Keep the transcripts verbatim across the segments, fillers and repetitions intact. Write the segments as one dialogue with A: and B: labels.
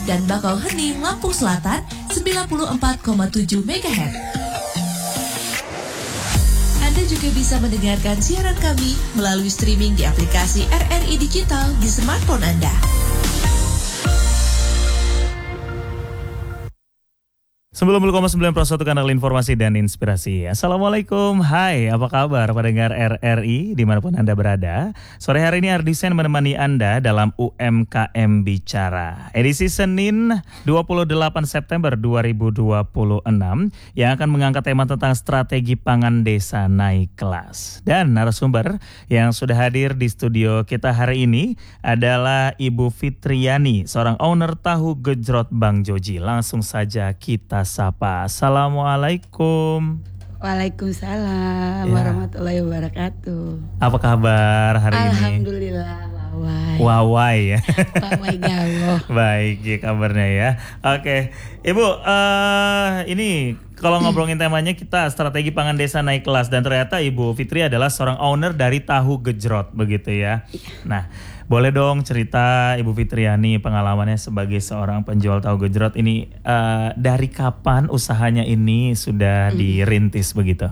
A: dan Bakauheni, Lampung Selatan sembilan puluh empat koma tujuh megahertz. Anda juga bisa mendengarkan siaran kami melalui streaming di aplikasi R R I Digital di smartphone Anda.
B: sembilan puluh koma sembilan satu Kanal Informasi dan Inspirasi. Assalamualaikum, hai, apa kabar pendengar R R I dimanapun Anda berada. Sore hari ini Ardisen menemani Anda dalam U M K M Bicara edisi Senin dua puluh delapan September dua ribu dua puluh enam yang akan mengangkat tema tentang strategi pangan desa naik kelas. Dan narasumber yang sudah hadir di studio kita hari ini adalah Ibu Fitriani, seorang owner tahu gejrot Bang Joji. Langsung saja kita sapa. Assalamualaikum.
C: Waalaikumsalam ya. Warahmatullahi wabarakatuh.
B: Apa kabar hari
C: Alhamdulillah,
B: ini?
C: Alhamdulillah, wawai.
B: Wawai ya.
C: Wawai gawo.
B: Baik ya kabarnya ya. Oke, Ibu, uh, ini kalau ngobrolin temanya kita strategi pangan desa naik kelas, dan ternyata Ibu Fitri adalah seorang owner dari tahu gejrot begitu ya. Nah, boleh dong cerita Ibu Fitriani pengalamannya sebagai seorang penjual tahu gejrot ini, uh, dari kapan usahanya ini sudah dirintis begitu?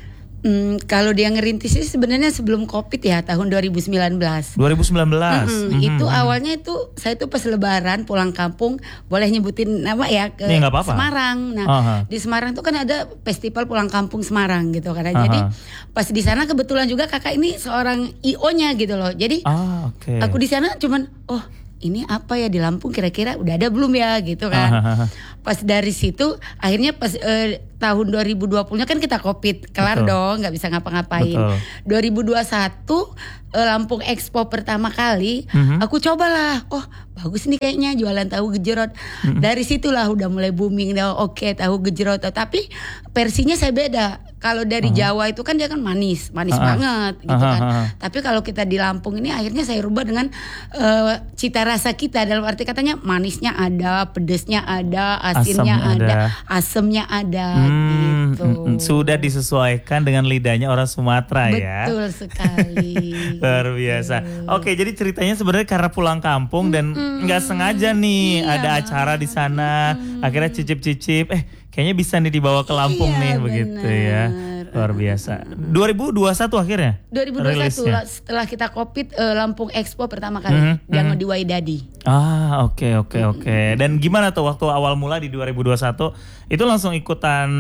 C: Hmm, kalau dia ngerintis sih sebenarnya sebelum Covid ya, tahun dua ribu sembilan belas.
B: dua ribu sembilan belas.
C: Mm-hmm. Mm-hmm. Itu awalnya itu saya tuh pas lebaran pulang kampung, boleh nyebutin nama ya, ke
B: ya,
C: Semarang. Nah, uh-huh. di Semarang tuh kan ada festival pulang kampung Semarang gitu kan. Uh-huh. Jadi pas di sana kebetulan juga kakak ini seorang I O-nya gitu loh. Jadi
B: ah, okay.
C: aku di sana cuman oh ini apa ya di Lampung kira-kira udah ada belum ya gitu kan. Uh-huh. Pas dari situ akhirnya pas eh, tahun dua ribu dua puluh-nya kan kita Covid, kelar Betul. dong, nggak bisa ngapa-ngapain. Betul. dua ribu dua puluh satu eh, Lampung Expo pertama kali, uh-huh. aku cobalah, oh bagus nih kayaknya jualan tahu gejrot. Uh-huh. Dari situlah udah mulai booming, oke okay, tahu gejrot. Tapi versinya saya beda. Kalau dari uh-huh. Jawa itu kan dia kan manis, manis uh-huh. banget gitu uh-huh. kan. Tapi kalau kita di Lampung ini akhirnya saya rubah dengan uh, cita rasa kita, dalam arti katanya manisnya ada, pedesnya ada, asinnya Asam ada, ada, asemnya ada. Hmm, gitu.
B: Sudah disesuaikan dengan lidahnya orang Sumatera.
C: Betul
B: ya.
C: Betul sekali.
B: Luar biasa. Oke, jadi ceritanya sebenarnya karena pulang kampung dan nggak sengaja nih iya. ada acara di sana, hmm. akhirnya cicip-cicip, eh kayaknya bisa nih dibawa ke Lampung iya, nih bener. begitu ya. Luar biasa. dua ribu dua puluh satu akhirnya?
C: dua ribu dua puluh satu rilisnya. Setelah kita Covid, uh, Lampung Expo pertama kali mm-hmm. yang mm-hmm. di Waidadi.
B: Ah, oke okay, oke okay, oke. Okay. Dan gimana tuh waktu awal mula di dua ribu dua puluh satu itu langsung ikutan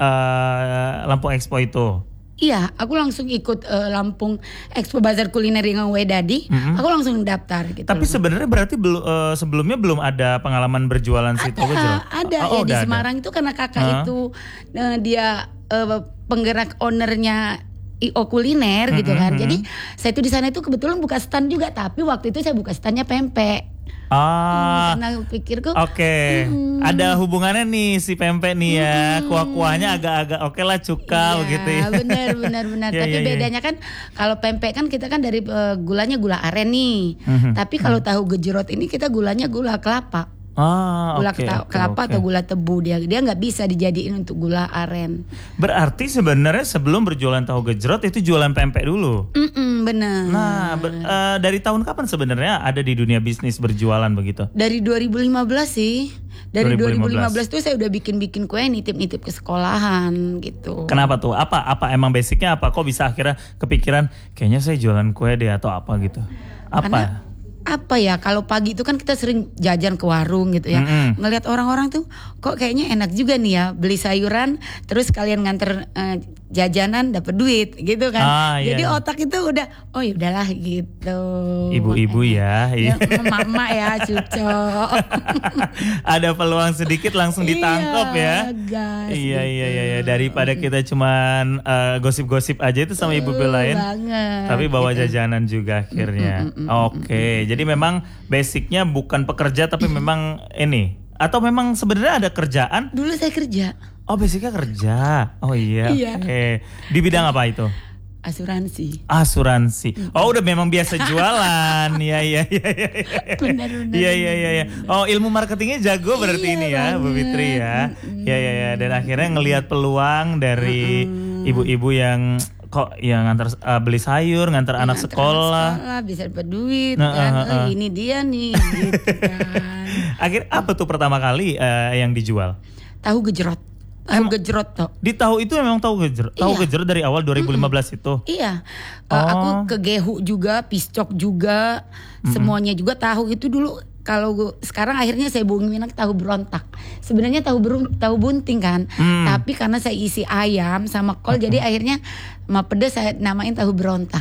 B: uh, Lampung Expo itu?
C: Iya, aku langsung ikut uh, Lampung Expo Bazar Kuliner yang Wedadi. Mm-hmm. Aku langsung daftar gitu.
B: Tapi sebenarnya berarti belu, uh, sebelumnya belum ada pengalaman berjualan situ
C: Ada, ada
B: oh,
C: ya di
B: ada.
C: Semarang itu karena kakak uh-huh. itu uh, dia uh, penggerak ownernya I O kuliner mm-hmm. gitu kan. Jadi saya itu di sana itu kebetulan buka stand juga, tapi waktu itu saya buka standnya pempek.
B: Ah,
C: hmm, karena pikirku
B: oke, okay. hmm. ada hubungannya nih si pempek nih ya, hmm. kuah-kuahnya agak-agak oke okay lah cuka
C: ya,
B: gitu ya.
C: Benar, benar, benar.
B: ya,
C: Tapi
B: ya,
C: bedanya
B: ya.
C: kan kalau pempek kan kita kan dari uh, gulanya gula aren nih, hmm. tapi kalau tahu gejrot ini kita gulanya gula kelapa.
B: Ah,
C: gula
B: okay,
C: okay,
B: okay.
C: kelapa atau gula tebu, dia dia nggak bisa dijadiin untuk gula aren.
B: Berarti sebenarnya sebelum berjualan tahu gejrot itu jualan pempek dulu.
C: Mm-mm, benar.
B: Nah, ber, uh, dari tahun kapan sebenarnya ada di dunia bisnis berjualan begitu?
C: Dari dua ribu lima belas sih. Dari dua ribu lima belas tuh saya udah bikin-bikin kue, nitip-nitip ke sekolahan gitu.
B: Kenapa tuh? Apa apa emang basicnya apa? Kok bisa akhirnya kepikiran kayaknya saya jualan kue deh atau apa gitu? Apa?
C: Karena, apa ya, kalau pagi itu kan kita sering jajan ke warung gitu ya, mm-hmm. ngelihat orang-orang tuh kok kayaknya enak juga nih ya beli sayuran terus kalian nganter uh, jajanan dapat duit gitu kan. Ah, jadi iya. otak itu udah oh ya udahlah gitu.
B: Ibu-ibu ya,
C: ya mama ya cucok.
B: Ada peluang sedikit langsung ditangkap
C: iya,
B: ya.
C: Gas,
B: iya
C: gitu.
B: iya iya daripada kita cuman uh, gosip-gosip aja itu sama ibu
C: uh,
B: lain.
C: Banget,
B: tapi bawa
C: gitu.
B: jajanan juga akhirnya. Mm, mm, mm, Oke, okay. mm, Jadi memang basicnya bukan pekerja tapi memang ini, atau memang sebenarnya ada kerjaan?
C: Dulu saya kerja.
B: Oh, basicnya kerja. Oh iya.
C: iya.
B: Oke. Okay. Di bidang apa itu?
C: Asuransi.
B: Asuransi. Oh, udah memang biasa jualan. Iya iya iya iya.
C: Benar benar.
B: Iya iya iya. Oh, ilmu marketingnya jago berarti
C: iya,
B: ini ya, Bu Fitri ya. Iya iya iya. Dan akhirnya ngelihat peluang dari mm-hmm. ibu-ibu yang kok ya ngantar uh, beli sayur, ngantar anak
C: ngantar
B: sekolah.
C: Anak sekolah bisa dapat duit
B: nah,
C: kan.
B: Uh, uh, uh.
C: Oh, ini dia nih gitu kan.
B: Akhir apa tuh pertama kali uh, yang dijual?
C: Tahu gejrot. Tahu
B: Emang-
C: gejrot toh.
B: Di tahu itu memang tahu gejrot. Tahu
C: Iya.
B: gejrot dari awal dua ribu lima belas itu.
C: Iya, Uh,
B: Oh.
C: aku ke Gehu juga, Piscok juga, semuanya juga tahu itu dulu. Kalau gua- sekarang akhirnya saya bohongin tahu berontak. Sebenarnya tahu beru- tahu bunting kan,
B: Hmm.
C: tapi karena saya isi ayam sama kol, jadi akhirnya sama pedas saya namain tahu berontak.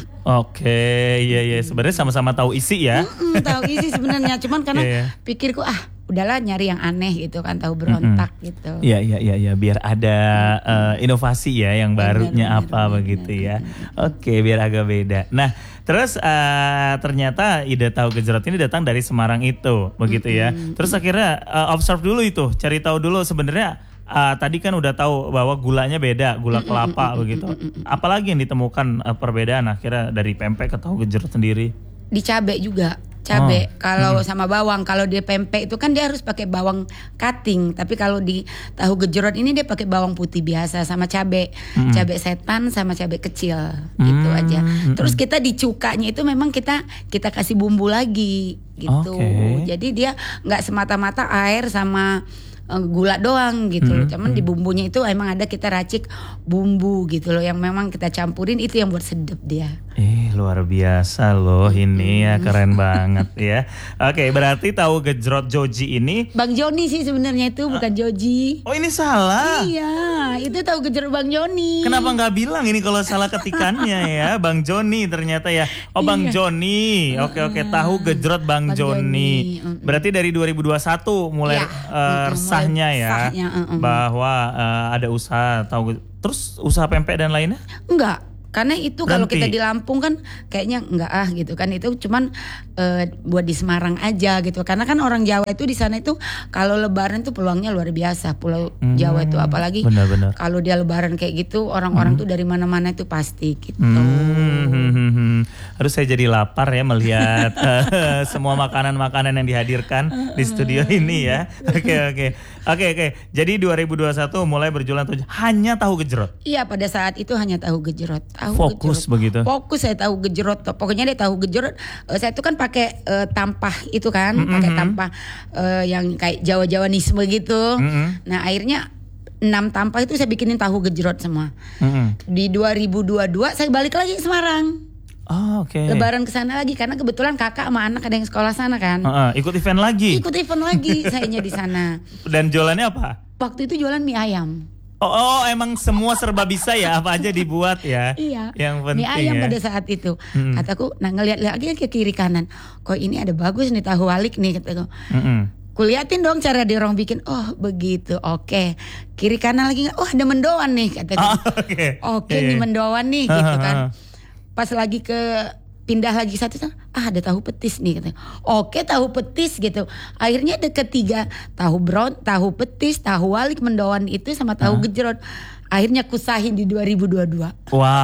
B: Oke, iya iya. Sebenarnya sama-sama tahu isi ya.
C: Hmm, tahu isi sebenarnya, cuman karena
B: Iya, iya.
C: pikirku ah udahlah nyari yang aneh gitu kan, tahu berontak gitu.
B: Iya iya iya iya biar ada eh, inovasi ya yang barunya
C: Benar,
B: apa
C: benar,
B: begitu
C: benar,
B: ya. Oke, biar agak beda. Nah, terus eh, ternyata ide tahu gejrot ini datang dari Semarang itu, begitu ya. Terus akhirnya eh, observe dulu itu, cari tahu dulu sebenarnya eh, tadi kan udah tahu bahwa gulanya beda, gula kelapa begitu. Apalagi yang ditemukan eh, perbedaan akhirnya dari pempek ke tahu gejrot sendiri?
C: Di cabe juga. Cabe
B: Oh,
C: kalau sama bawang, kalau di pempek itu kan dia harus pakai bawang cutting, tapi kalau di tahu gejrot ini dia pakai bawang putih biasa sama cabe, cabe setan sama cabe kecil gitu
B: Hmm,
C: aja.
B: mm-mm.
C: Terus kita di cukanya itu memang kita kita kasih bumbu lagi gitu.
B: Oke.
C: Jadi dia nggak semata-mata air sama eh, gula doang gitu loh. Cuman di bumbunya itu emang ada kita racik bumbu gitu loh yang memang kita campurin, itu yang buat sedep dia.
B: Eh luar biasa loh ini ya, keren banget ya. Oke, berarti tahu gejrot Joji ini.
C: Bang Joni sih sebenarnya itu bukan Joji.
B: Oh ini salah.
C: Iya, itu tahu gejrot Bang Joni.
B: Kenapa nggak bilang ini kalau salah ketikannya ya, Bang Joni ternyata ya. Oh Bang Joni, oke oke tahu gejrot Bang,
C: Bang
B: Joni.
C: Joni, mm-mm.
B: Berarti dari dua ribu dua puluh satu mulai
C: Ya,
B: eh,
C: mm-mm,
B: resahnya
C: mulai
B: ya,
C: sahnya, mm-mm.
B: bahwa eh, ada usaha tahu. Terus usaha pempek dan lainnya?
C: Enggak, karena itu kalau
B: Berhenti.
C: kita di Lampung kan kayaknya enggak ah gitu kan, itu cuman eh, buat di Semarang aja gitu. Karena kan orang Jawa itu di sana itu kalau lebaran tuh peluangnya luar biasa. Pulau
B: Hmm,
C: Jawa itu apalagi
B: benar-benar.
C: kalau dia lebaran kayak gitu orang-orang tuh dari mana-mana itu pasti gitu.
B: Hmm, hmm, hmm, hmm. Harus saya jadi lapar ya melihat eh, semua makanan-makanan yang dihadirkan di studio ini ya. Oke oke oke oke. Jadi dua ribu dua puluh satu mulai berjualan tuh hanya tahu gejrot.
C: Iya, pada saat itu hanya tahu gejrot. Tahu
B: Fokus
C: gejrot.
B: begitu.
C: Fokus saya tahu gejrot. Pokoknya dia tahu gejrot. Eh, saya tuh kan pakai eh, tampah itu kan, pakai tampah eh, yang kayak Jawa-Jawanisme gitu.
B: Mm-mm.
C: Nah, akhirnya enam tampah itu saya bikinin tahu gejrot semua.
B: Mm-mm.
C: Di dua ribu dua puluh dua saya balik lagi ke Semarang.
B: Oh, oke.
C: Lebaran ke sana lagi karena kebetulan kakak sama anak ada yang sekolah sana kan.
B: Heeh, ikut event lagi.
C: Ikut event lagi sayanya di sana.
B: Dan jualannya apa?
C: Waktu itu jualan mie ayam.
B: Oh, oh, emang semua serba bisa ya, apa aja dibuat ya.
C: Iya.
B: Yang penting
C: mie ayam
B: ya.
C: pada saat itu.
B: Mm-mm.
C: Kataku, nah ngeliat lagi ke kiri kanan. Kok ini ada bagus nih tahu walik nih kataku.
B: Mm-mm.
C: Kuliatin dong cara dia orang bikin. Oh begitu, oke. Kiri kanan lagi, oh ada mendoan nih kataku.
B: Oh, oke.
C: Oke
B: Iya,
C: nih
B: iya.
C: mendoan nih gitu kan. Pas lagi ke pindah lagi satu, ah ada tahu petis nih katanya. Oke tahu petis gitu. Akhirnya ada ketiga tahu brown, tahu petis, tahu walik mendoan itu sama tahu gejrot. Akhirnya kusahin di dua ribu dua puluh dua.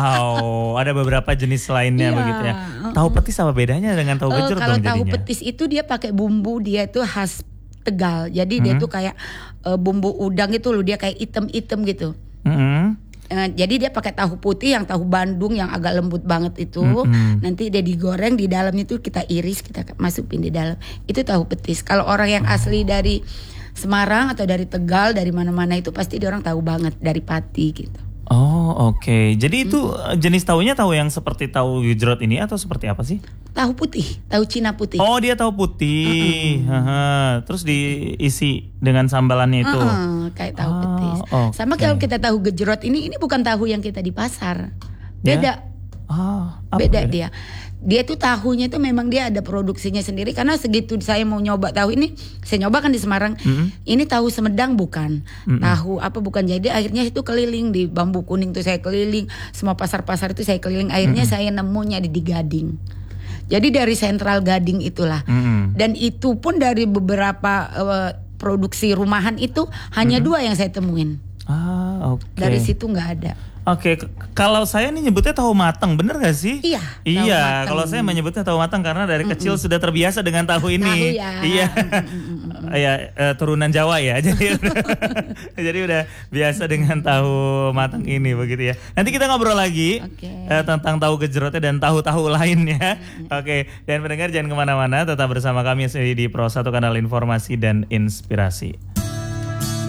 B: Wow, ada beberapa jenis lainnya
C: Iya,
B: begitu ya.
C: uh-uh.
B: Tahu petis apa bedanya dengan tahu
C: Eh,
B: gejrot
C: kalau
B: dong
C: tahu
B: jadinya?
C: petis itu dia pakai bumbu, dia itu khas Tegal. Jadi dia
B: Hmm.
C: tuh kayak eh, bumbu udang itu loh, dia kayak item-item gitu.
B: Mm-mm.
C: Eh, jadi dia pakai tahu putih yang tahu Bandung yang agak lembut banget itu.
B: Mm-mm.
C: Nanti dia digoreng, di dalamnya itu kita iris, kita masukin di dalam. Itu tahu petis. Kalau orang yang asli dari Semarang atau dari Tegal, dari mana-mana itu pasti dia orang tahu banget dari Pati gitu.
B: Oh, oke. Jadi itu eh, jenis tahunya tahu yang seperti tahu gejrot ini atau seperti apa sih?
C: Tahu putih, tahu Cina putih.
B: Oh, dia tahu putih. Haha. Terus diisi dengan sambalannya itu.
C: Heeh, kayak tahu
B: Oh,
C: petis.
B: oke.
C: Sama kalau kita tahu gejrot ini, ini bukan tahu yang kita di pasar.
B: Ya?
C: Beda,
B: Oh, apa
C: beda dia. Dia tuh tahunya tuh memang dia ada produksinya sendiri. Karena segitu saya mau nyoba tahu ini, saya nyoba kan di Semarang.
B: Mm-mm.
C: Ini tahu Semedang bukan,
B: Mm-mm.
C: tahu apa bukan. Jadi akhirnya itu keliling di Bambu Kuning tuh saya keliling, semua pasar-pasar itu saya keliling. Akhirnya saya nemunya di, di Gading. Jadi dari sentral Gading itulah.
B: Mm-mm.
C: Dan itu pun dari beberapa eh, produksi rumahan itu hanya dua yang saya temuin.
B: Ah, oke.
C: Dari situ nggak ada.
B: Oke, k- kalau saya nih nyebutnya tahu matang, bener gak sih?
C: Iya.
B: Iya, kalau saya menyebutnya tahu matang karena dari
C: Mm-mm.
B: kecil sudah terbiasa dengan tahu ini.
C: Tahu ya.
B: Iya. Ya, eh, turunan Jawa ya. Jadi jadi udah biasa dengan tahu matang ini begitu ya. Nanti kita ngobrol lagi
C: Oke.
B: eh, tentang tahu gejrotnya dan tahu-tahu lainnya. Oke, dan pendengar jangan kemana-mana, tetap bersama kami di Pro satu Kanal Informasi dan Inspirasi.